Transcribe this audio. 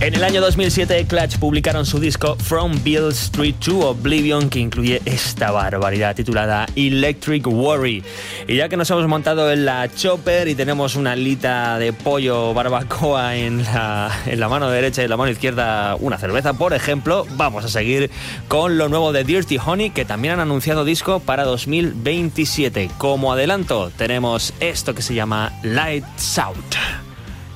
En el año 2007, Clutch publicaron su disco From Beale Street to Oblivion, que incluye esta barbaridad titulada Electric Worry. Y ya que nos hemos montado en la chopper y tenemos una alita de pollo barbacoa en la mano derecha y en la mano izquierda una cerveza, por ejemplo, vamos a seguir con lo nuevo de Dirty Honey, que también han anunciado disco para 2027. Como adelanto, tenemos esto que se llama Lights Out.